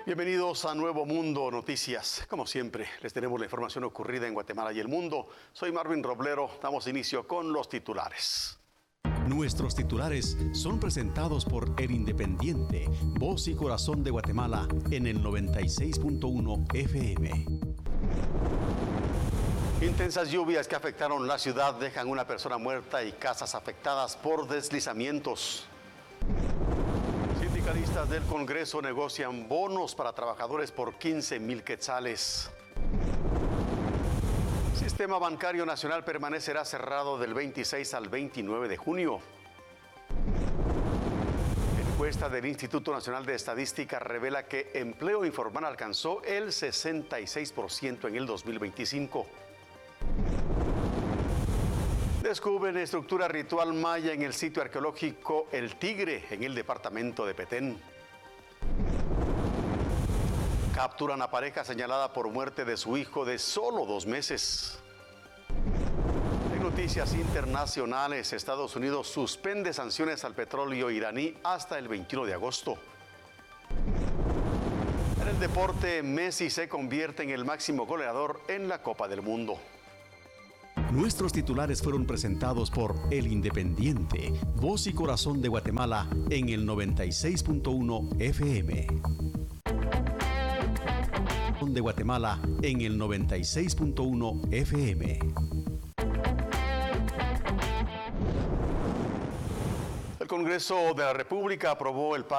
Bienvenidos a Nuevo Mundo Noticias. Como siempre, les tenemos la información ocurrida en Guatemala y el mundo. Soy Marvin Roblero. Damos inicio con los titulares. Nuestros titulares son presentados por El Independiente, voz y corazón de Guatemala, en el 96.1 FM. Intensas lluvias que afectaron la ciudad dejan una persona muerta y casas afectadas por deslizamientos. Sindicalistas del Congreso negocian bonos para trabajadores por 15,000 quetzales. Sistema bancario nacional permanecerá cerrado del 26 al 29 de junio. Encuesta del Instituto Nacional de Estadística revela que empleo informal alcanzó el 66% en el 2025. Descubren estructura ritual maya en el sitio arqueológico El Tigre, en el departamento de Petén. Capturan a pareja señalada por muerte de su hijo de solo 2 meses. En noticias internacionales, Estados Unidos suspende sanciones al petróleo iraní hasta el 21 de agosto. En el deporte, Messi se convierte en el máximo goleador en la Copa del Mundo. Nuestros titulares fueron presentados por El Independiente, voz y corazón de Guatemala, en el 96.1 FM. De Guatemala, en el 96.1 FM. El Congreso de la República aprobó el pago